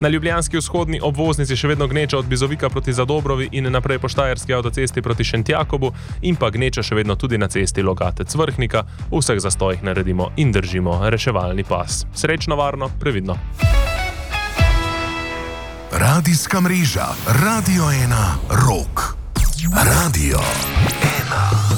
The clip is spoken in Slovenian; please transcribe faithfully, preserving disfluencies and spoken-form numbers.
Na ljubljanski vzhodni obvoznici še vedno gneča od Bizovika proti Zadobrovi in naprej po štajerski avtocesti proti Šentjakobu in pa gneča še vedno tudi na cesti Logate-Cvrhnika. V vseh zastojih naredimo in držimo reševalni pas. Srečno, varno, previdno. Radijska mreža Radio ena Rock. Radio ena.